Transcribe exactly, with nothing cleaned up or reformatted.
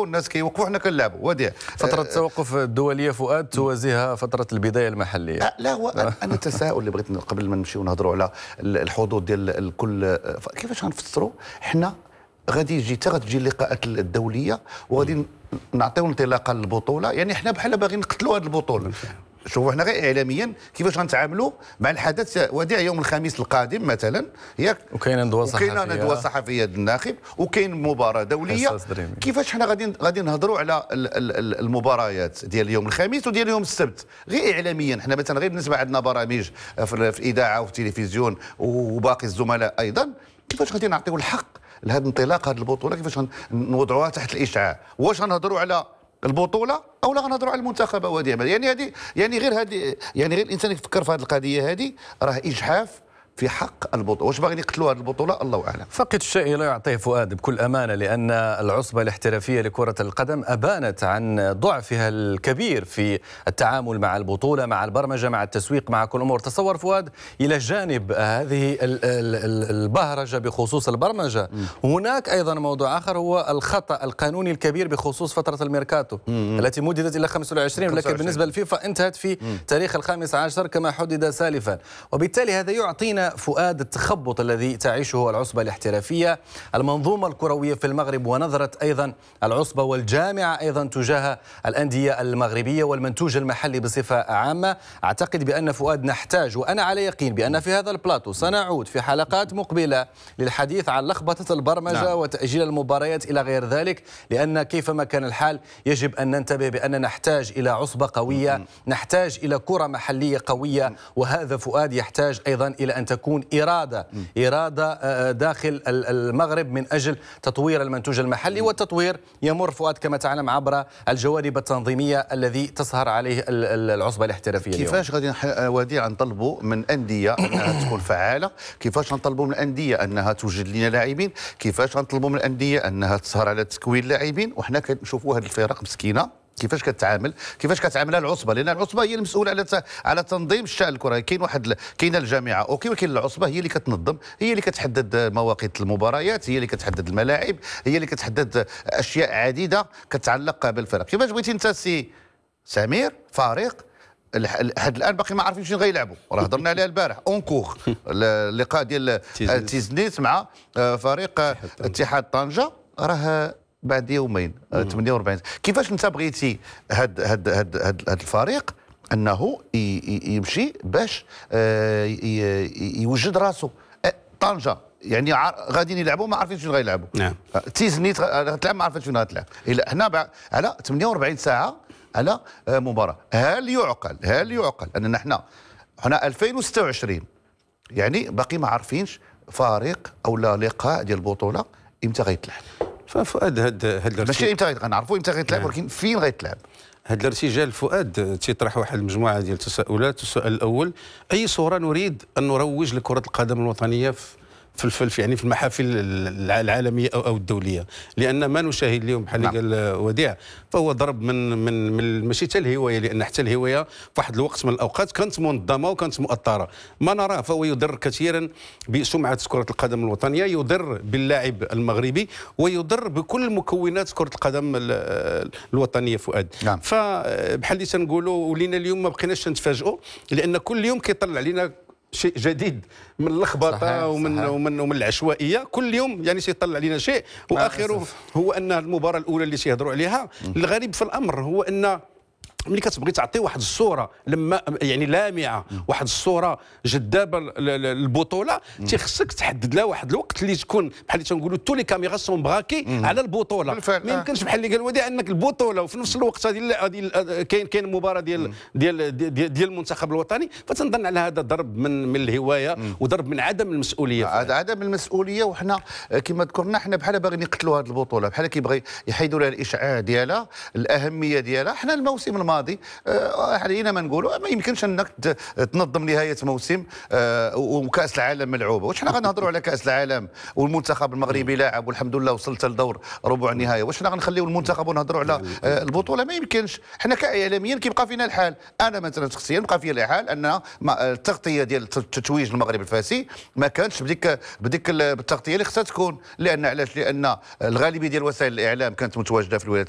كيوقفوا الناس كيوقفوا حنا كنلعبوا وديع. فتره التوقف الدوليه فؤاد توازيها فتره البدايه المحليه. أه لا هو انا التساؤل اللي بغيت قبل ما نمشيو نهضروا على الحظوظ ديال الكل، كيفاش غنفسروا حنا غادي يجي حتى غتجي اللقاءات الدوليه وغادي نعطيو انطلاقه للبطوله، يعني حنا بحال باغيين نقتلوا هذه البطوله. شوفوا حنا غير اعلاميا كيفاش غنتعاملوا مع الحدث وديع يوم الخميس القادم مثلا ياك، وكاينه ندوه صحفيه وكاينه ندوه صحفيه الناخب وكاين مباراه دوليه. كيفاش حنا غادي غادي نهضروا على المباريات ديال يوم الخميس وديال يوم السبت غير اعلاميا؟ حنا مثلا غير بالنسبه عندنا برامج في الاذاعه وفي التلفزيون وباقي الزملاء ايضا، كيفاش غادي نعطيو الحق لهذا الانطلاق هذه البطوله؟ كيفاش نوضعوها تحت الاشعاع؟ واش غنهضروا على البطوله او لا غنهضروا على المنتخب وديع؟ يعني هذه يعني غير هذه يعني غير الانسان يفكر في هذه القضيه هذه راه اجحاف في حق البطوله. واش باغيين يقتلوا هذه البطوله؟ الله اعلم. فقد الشيء لا يعطيه فؤاد بكل امانه، لان العصبه الاحترافيه لكره القدم ابانت عن ضعفها الكبير في التعامل مع البطوله، مع البرمجه، مع التسويق، مع كل الامور. تصور فؤاد الى جانب هذه البهرجه بخصوص البرمجه، هناك ايضا موضوع اخر هو الخطا القانوني الكبير بخصوص فتره الميركاتو التي مددت الى خمسة وعشرين، ولكن بالنسبه للفيفا انتهت في تاريخ الخامس عشر كما حدد سالفا. وبالتالي هذا يعطينا فؤاد التخبط الذي تعيشه العصبة الاحترافية، المنظومة الكروية في المغرب، ونظرة أيضا العصبة والجامعة أيضا تجاه الأندية المغربية والمنتوج المحلي بصفة عامة. أعتقد بأن فؤاد نحتاج، وأنا على يقين بأن في هذا البلاطو سنعود في حلقات مقبلة للحديث عن لخبطة البرمجة نعم. وتأجيل المباريات إلى غير ذلك، لأن كيفما كان الحال يجب أن ننتبه بأن نحتاج إلى عصبة قوية، نحتاج إلى كرة محلية قوية، وهذا فؤاد يحتاج أيضا إلى أن تكون إرادة إرادة داخل المغرب من أجل تطوير المنتوج المحلي. والتطوير يمر فؤاد كما تعلم عبر الجوانب التنظيمية الذي تسهر عليه العصبة الاحترافية. كيفاش غادي وديع نطلبوا من أندية أنها تكون فعالة؟ كيفاش نطلبوا من الأندية أنها توجد لنا لاعبين؟ كيفاش نطلبوا من الأندية أنها تسهر على تكوين لاعبين؟ وحنا كنشوفوا هذه الفرق مسكينة كيفاش كتعامل كيفاش كتعامل العصبه، لان العصبه هي المسؤوله على على تنظيم الشان الكروي. كاين واحد كاينه الجامعه اوكي، ولكن العصبه هي اللي كتنظم، هي اللي كتحدد مواقيت المباريات، هي اللي كتحدد الملاعب، هي اللي كتحدد اشياء عديده كتعلق بالفرق. كيفاش بغيتي انت سي سمير فريق لحد الان باقي ما عارفين شنو غيلعبوا؟ راه هضرنا عليها البارح اونكور اللقاء ديال تيزنيت مع فريق اتحاد طنجه راه بعد يومين ثمانية وأربعين. كيفاش انت بغيتي هاد هاد هاد هاد, هاد الفريق انه يمشي باش يوجد راسو؟ طنجه يعني غاديين يلعبوا ما عارفين شنو غيلعبوا. نعم. تيزنيت غتلعب ما عارفين شنو غتلعب. الا حنا على ثمانية وأربعين ساعه على مباراه. هل يعقل هل يعقل اننا حنا حنا ألفين وستة وعشرين يعني باقي ما عارفينش فريق او لا لقاء ديال البطوله امتى غيتلعب؟ ففؤاد هاد هاد ماشي امتى غنعرفوا امتى غيتلعب، ولكن فين غيتلعب؟ هذا الارتجال فؤاد تيطرح واحد المجموعه ديال التساؤلات. السؤال الاول: اي صوره نريد ان نروج لكره القدم الوطنيه في في في يعني في المحافل العالميه او او الدوليه؟ لان ما نشاهد اليوم بحال اللي نعم. قال وديع فهو ضرب من من, من ماشي حتى الهوايه، لان حتى الهوايه في واحد الوقت من الاوقات كانت منظمه وكانت مؤطره. ما نراه فهو يضر كثيرا بسمعه كره القدم الوطنيه، يضر باللاعب المغربي، ويضر بكل مكونات كره القدم الوطنيه فؤاد. نعم. فبحال اللي تنقولوا ولينا اليوم ما بقيناش نتفاجئوا، لان كل يوم كيطلع علينا شيء جديد من اللخبطه ومن, صحيح. ومن ومن العشوائيه. كل يوم يعني سيطلع علينا شيء، واخره هو ان المباراه الاولى اللي سيهضروا عليها. الغريب في الامر هو ان ملي كتبغي تعطي واحد الصوره لما يعني لامعه، واحد الصوره جذابه للبطوله، تيخصك تحدد لها واحد الوقت اللي تكون بحال اللي تنقولوا تو لي كاميرا سون براكي على البطوله. ما يمكنش بحال اللي قال وديع انك البطوله وفي نفس الوقت هذه كاين كاين مباراه ديال ديال ديال, ديال المنتخب الوطني. فتنظن على هذا ضرب من من الهوايه وضرب من عدم المسؤوليه. هذا عدم المسؤوليه، وحنا كما ذكرنا حنا بحال باغيين يقتلوا هذه البطوله، بحال كيبغي يحيدوا لها الاشعاع ديالها، الاهميه ديالها. حنا الموسم الماضي علينا ما نقولوا ما يمكنش انك تنظم نهايه موسم وكاس العالم ملعوبه. واش حنا غنهضروا على كاس العالم والمنتخب المغربي لاعب والحمد لله وصلت لدور ربع النهائي؟ واش حنا غنخليو المنتخب ونهضروا على البطوله؟ ما يمكنش. حنا كاعلاميين كيبقى فينا الحال، انا مثلا شخصيا بقى فيا الحال ان التغطيه ديال تتويج المغرب الفاسي ما كانتش بديك بديك التغطيه اللي خصها تكون. لان علاش؟ لان الغالبيه ديال وسائل الاعلام كانت متواجده في الولايات